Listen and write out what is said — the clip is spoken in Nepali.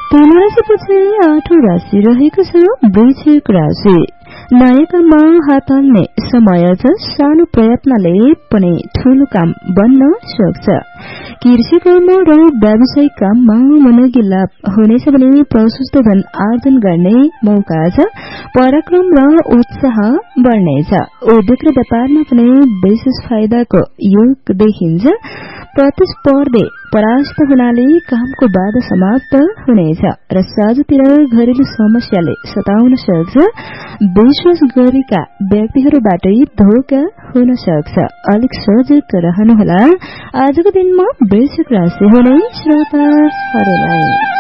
तीन राशिपछि 8औं राशि रहेको छ वृश्चिक राशि। नयाँ काममा हात हाल्ने समय छ। सानो प्रयत्नले पनि ठूलो काम बन्न सक्छ। कृषि कर्म र व्यावसायिक काममा मनोगी लाभ हुनेछ भने प्रशस्त धन आर्जन गर्ने मौका छ। पराक्रम र उत्साह बढ्नेछ। उद्योग र व्यापारमा पनि विशेष फाइदाको योग देखिन्छ। प्रतिस्पर्धी परास्त हुनाले कामको बाधा समाप्त हुनेछ र साँझतिर घरेलु समस्याले सताउन सक्छ। विश्वास गरेका व्यक्तिहरूबाटै धोका हुन सक्छ। अलिक सजग रहनुहोला। आजको दिनमा वृश्चिक राशि हुने श्रोताहरूलाई।